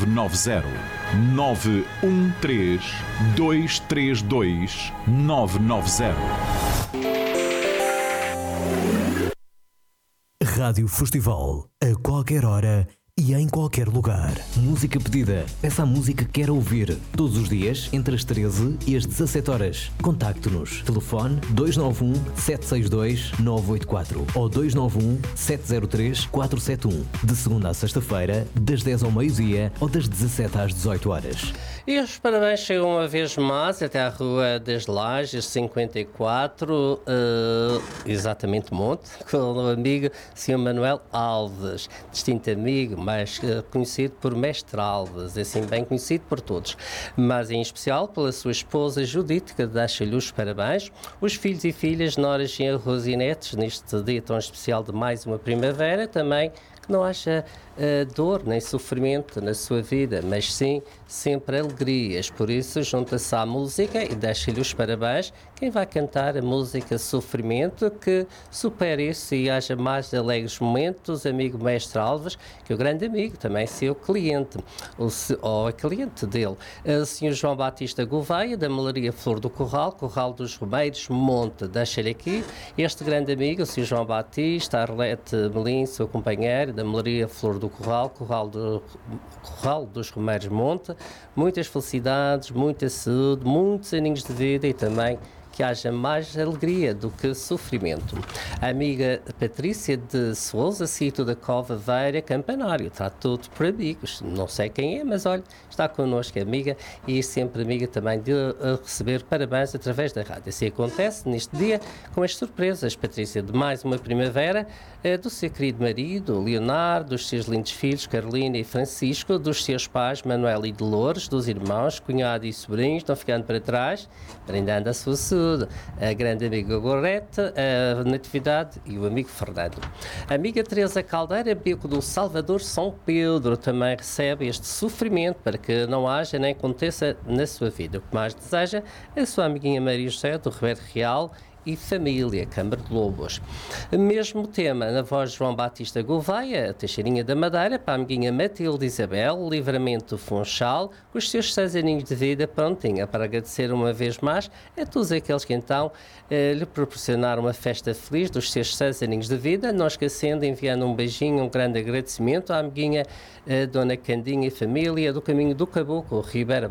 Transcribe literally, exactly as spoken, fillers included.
nove zero nove um três dois três dois nove nove zero. Rádio Festival, a qualquer hora e em qualquer lugar. Música pedida. Peça a música que quer ouvir. Todos os dias, entre as treze e as dezassete horas. Contacte-nos. Telefone dois nove um, sete seis dois, nove oito quatro ou dois nove um, sete zero três, quatro sete um. De segunda a sexta-feira, das dez ao meio-dia ou das dezassete às dezoito horas. E os parabéns chegam uma vez mais até à Rua das Lajes, cinquenta e quatro, uh, exatamente Monte, com o amigo senhor Manuel Alves, distinto amigo, mais uh, conhecido por Mestre Alves, assim bem conhecido por todos, mas em especial pela sua esposa Judite, que deixa-lhe os parabéns, os filhos e filhas, noras e rosinetes, neste dia tão especial de mais uma primavera, também que não haja uh, dor nem sofrimento na sua vida, mas sim sempre alegrias. Por isso, junta-se à música e deixa-lhe os parabéns. Quem vai cantar a música Sofrimento, que supere isso e haja mais alegres momentos, amigo Mestre Alves, que é o grande amigo, também seu cliente, ou, ou a cliente dele, o senhor João Batista Gouveia, da Malaria Flor do Corral, Corral dos Romeiros, Monte. Deixa-lhe aqui este grande amigo, o senhor João Batista, Arlete Melim, seu companheiro, da Malaria Flor do Corral, Corral, do, Corral dos Romeiros, Monte. Muitas felicidades, muita saúde, muitos aninhos de vida e também que haja mais alegria do que sofrimento. A amiga Patrícia de Souza, sítio da Cova Veira, Campanário, está tudo por amigos, não sei quem é, mas olha, está connosco, amiga, e sempre amiga também de uh, receber parabéns através da rádio. Assim acontece neste dia com as surpresas, Patrícia, de mais uma primavera, uh, do seu querido marido, Leonardo, dos seus lindos filhos, Carolina e Francisco, dos seus pais, Manuel e Dolores, dos irmãos, cunhado e sobrinhos, estão ficando para trás, brindando a sua saúde. A grande amiga Gorete, a Natividade e o amigo Fernando. A amiga Teresa Caldeira, Beco do Salvador São Pedro, também recebe este sofrimento para que não haja nem aconteça na sua vida. O que mais deseja é a sua amiguinha Maria José do Ribeiro Real e família, Câmara de Lobos. Mesmo tema, na voz de João Batista Gouveia, Teixeirinha da Madeira, para a amiguinha Matilde Isabel, Livramento Funchal, com os seus seis aninhos de vida prontinha para agradecer uma vez mais a todos aqueles que então eh, lhe proporcionaram uma festa feliz dos seus seis aninhos de vida, não esquecendo, enviando um beijinho, um grande agradecimento à amiguinha eh, Dona Candinha e família do Caminho do Caboclo, Ribeira